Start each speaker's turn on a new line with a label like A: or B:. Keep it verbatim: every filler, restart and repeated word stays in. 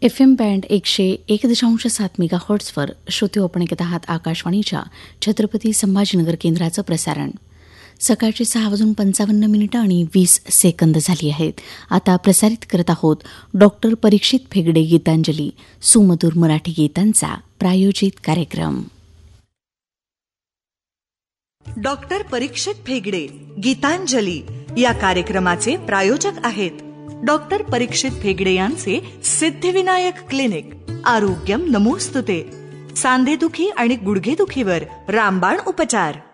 A: F M band एकशे एक दशांश सात मेगा हर्ट्झवर श्रोते आपण ऐकत आहात आकाशवाणीच्या छत्रपती संभाजीनगर केंद्राचं प्रसारण. सकाळचे सहा वाजून पंचावन्न मिनिटं आणि वीस सेकंद झाली आहेत. आता प्रसारित करत आहोत डॉक्टर परीक्षित फेगडे गीतांजली, सुमधुर मराठी गीतांचा प्रायोजित कार्यक्रम.
B: डॉक्टर परीक्षित फेगडे गीतांजली या कार्यक्रमाचे प्रायोजक आहेत डॉक्टर परीक्षित फेगडे यांचे सिद्धिविनायक क्लिनिक. आरोग्यम नमोस्तुते. सांधेदुखी आणि गुडघेदुखीवर रामबाण उपचार.